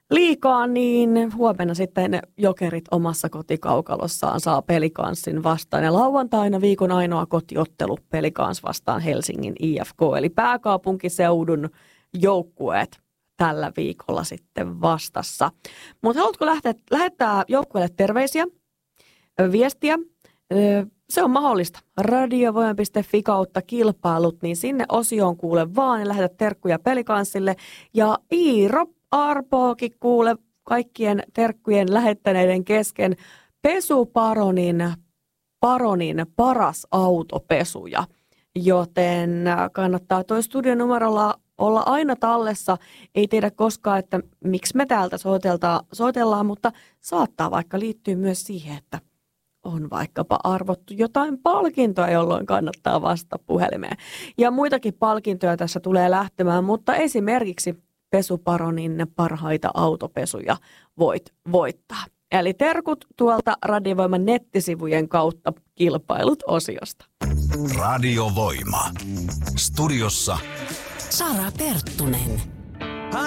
liikaa, niin huomenna sitten Jokerit omassa kotikaukalossaan saa Pelikanssin vastaan. Ja lauantaina viikon ainoa kotiottelu Pelikans vastaan Helsingin IFK, eli pääkaupunkiseudun joukkueet tällä viikolla sitten vastassa. Mutta haluatko lähettää joukkueelle terveisiä, viestiä? Se on mahdollista. Radiovoima.fi kautta kilpailut, niin sinne osioon kuule vaan ja lähetä terkkuja Pelikanssille. Ja Iiro Arpookin kuule kaikkien terkkujen lähettäneiden kesken Pesuparonin paras autopesuja. Joten kannattaa toi studionumerolla olla aina tallessa. Ei tiedä koskaan, että miksi me täältä soitellaan, mutta saattaa vaikka liittyä myös siihen, että on vaikkapa arvottu jotain palkintoa, jolloin kannattaa vastata puhelimeen. Ja muitakin palkintoja tässä tulee lähtemään, mutta esimerkiksi Pesuparonin parhaita autopesuja voit voittaa. Eli terkut tuolta Radiovoiman nettisivujen kautta kilpailut-osiosta. Radiovoima. Studiossa Sara Perttunen.